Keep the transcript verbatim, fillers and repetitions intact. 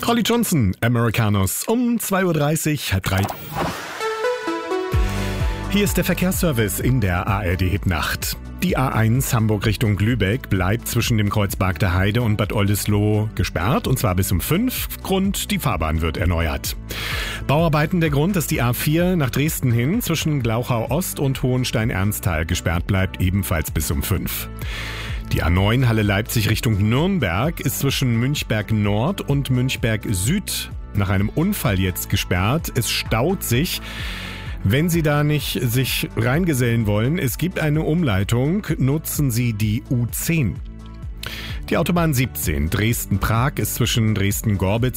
Holly Johnson, Americanos, um zwei Uhr dreißig, halb drei. Hier ist der Verkehrsservice in der A R D-Hitnacht. Die A eins Hamburg Richtung Lübeck bleibt zwischen dem Kreuz Bargter Heide und Bad Oldesloe gesperrt, und zwar bis um fünf. Grund, die Fahrbahn wird erneuert. Bauarbeiten der Grund, dass die A vier nach Dresden hin zwischen Glauchau Ost und Hohenstein-Ernsthal gesperrt bleibt, ebenfalls bis um fünf. Die A neun Halle Leipzig Richtung Nürnberg ist zwischen Münchberg Nord und Münchberg Süd nach einem Unfall jetzt gesperrt. Es staut sich. Wenn Sie da nicht sich reingesellen wollen, es gibt eine Umleitung, nutzen Sie die U zehn. Die Autobahn siebzehn Dresden-Prag ist zwischen Dresden-Gorbitz